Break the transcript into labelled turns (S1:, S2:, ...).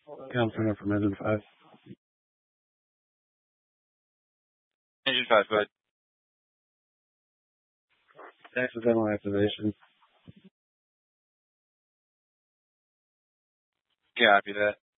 S1: Counting up from engine 5.
S2: Engine 5, go ahead.
S1: Accidental activation.
S2: Copy that.